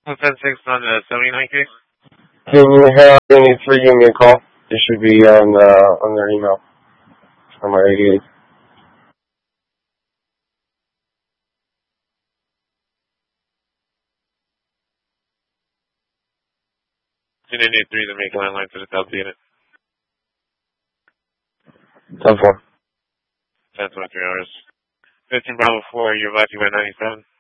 176 on the 79 case. Can you have any three give me a call? It should be on their email on my 88. You didn't need 3 to make landline to the South unit. 10-4. 10-3 hours. 15 Bravo 4, you're evacuated 97.